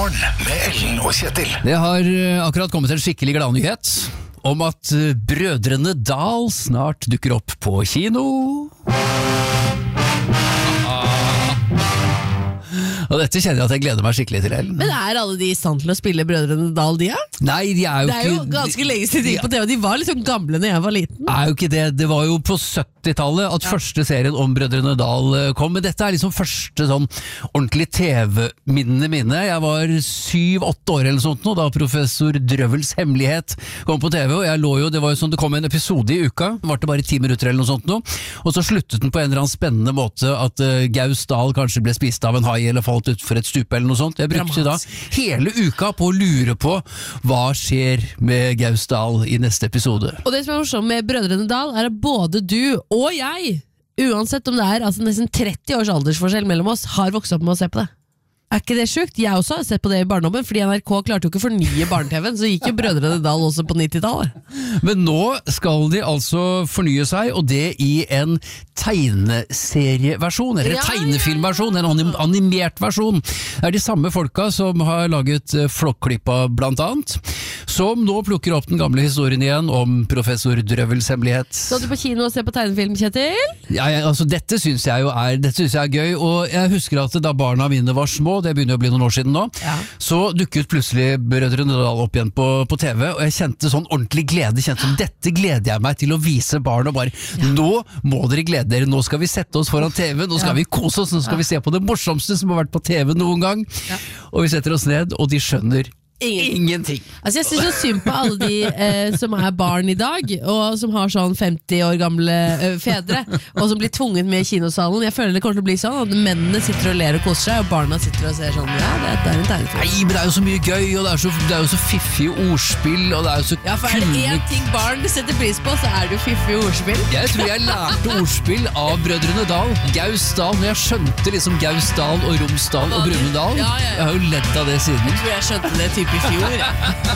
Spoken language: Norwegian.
Morgen med Ellen og Kjetil. Det har akkurat kommet en skikkelig gladnyhet om at Brødrene Dal snart dukker opp på kino. Og dette kjenner jeg at jeg gleder meg skikkelig til, Ellen. Men er alle de i stand til å spille Brødrene Dal, de? Nei, de er jo ikke... Det er jo ganske lenge siden de gikk på TV. De var liksom gamle når jeg var liten. Er jo ikke det. Det var jo på 70-tallet at første serien om Brødrene Dal kom. Men dette er liksom første sånn ordentlig TV-minnene mine. Jeg var 7-8 år eller sånt nå, da Professor Drøvels hemmelighet kom på TV. Og jeg lå jo, det var jo sånn, det kom en episode i uka. Det varte bare 10 minutter eller noe sånt nå. Og så sluttet den på en eller annen spennende måte at Gaus Dal kanskje ble spist av en hai eller falt ut for et stupe eller noe sånt. Jeg brukte da hele uka på å lure på hva skjer med Gaus Dal i neste episode. Og det som er morsomt med Brødrene Dal er at både du og jeg, uansett om det er altså nesten 30 års aldersforskjell mellom oss, har vokst opp med å se på det. Er ikke det sjukt? Jeg også har sett på det i barndommen, fordi NRK klarte jo ikke å fornye barne-TV-en, så gikk jo Brødrene Dal også på 90-tallet. Men nå skal de altså fornye seg, og det i en tegneserieversjon, eller en tegnefilmversjon, en animert versjon. Det er de samme folka som har laget Flåklypa blant annet, som nå plukker opp den gamle historien igjen om Professor Drøvels hemmelighet. Så du på kino og se på tegnefilm, Kjetil? Ja, altså dette synes jeg er gøy, og jeg husker at da barna mine var små, det begynner å bli noen år siden nå, så dukket plutselig Brødrene Dal opp igjen på TV, og jeg kjente sånn ordentlig glede, som dette gleder jeg meg til å vise barn, og bare, nå må dere glede dere, nå skal vi sette oss foran TV, nå skal vi kose oss, nå skal vi se på det morsomste som har vært på TV noen gang, og vi setter oss ned, og de skjønner ingenting. Altså jeg synes så synd på alle de som er barn i dag, og som har sånn 50 år gamle fedre, og som blir tvunget med i kinosalen. Jeg føler det kommer til å bli sånn at mennene sitter og ler og koser seg, og barna sitter og ser sånn, ja, dette er en tegnefilm. Nei, men det er jo så mye gøy, og det er jo så fiffige ordspill, og det er jo så ja, for er det en ting barn setter pris på, så er det jo fiffige ordspill. Jeg tror jeg lærte ordspill av Brødrene Dal. Gaus Dal, når jeg skjønte liksom Gaus Dal og Romsdal og Brumunddal. Jeg har jo ledd av det siden. Jeg tror jeg skjønte det type i fjor.